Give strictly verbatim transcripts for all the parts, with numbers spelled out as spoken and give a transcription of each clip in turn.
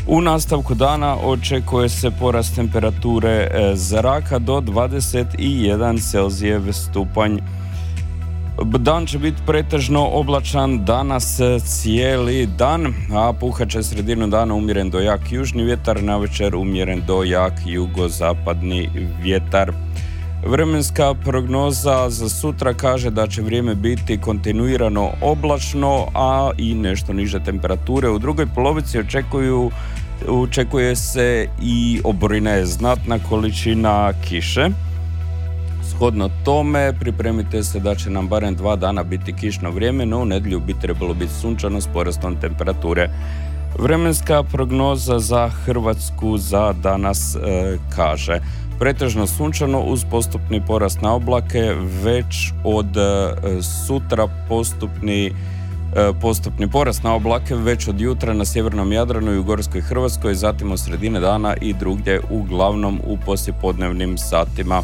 U nastavku dana očekuje se porast temperature zraka do dvadeset jedan Celzijev stupanj. Dan će biti pretežno oblačan danas cijeli dan, a puhat će sredinu dana umjeren do jak južni vjetar, navečer umjeren do jak jugozapadni vjetar. Vremenska prognoza za sutra kaže da će vrijeme biti kontinuirano oblačno, a i nešto niže temperature. U drugoj polovici očekuju, očekuje se i oborine, znatna količina kiše. Shodno tome, pripremite se da će nam barem dva dana biti kišno vrijeme, no u nedjelju bi trebalo biti sunčano s porastom temperature. Vremenska prognoza za Hrvatsku za danas e, kaže pretežno sunčano uz postupni porast na oblake, već od e, sutra postupni e, postupni porast na oblake, već od jutra na sjevernom Jadranu i u Gorskoj Hrvatskoj, zatim od sredine dana i drugdje, uglavnom u poslijepodnevnim satima.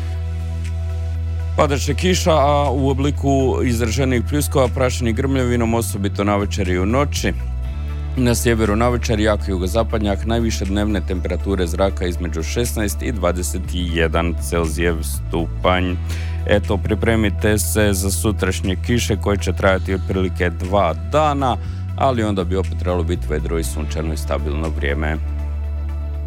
Padat će kiša, a u obliku izraženih pljuskova prašenih grmljavinom, osobito navečer i u noći. Na sjeveru navečer jak jugozapadnjak, najviše dnevne temperature zraka između šesnaest i dvadeset jedan Celzijev stupanj. Eto, pripremite se za sutrašnje kiše koje će trajati otprilike dva dana, ali onda bi opet trebalo biti vedro i sunčano i stabilno vrijeme.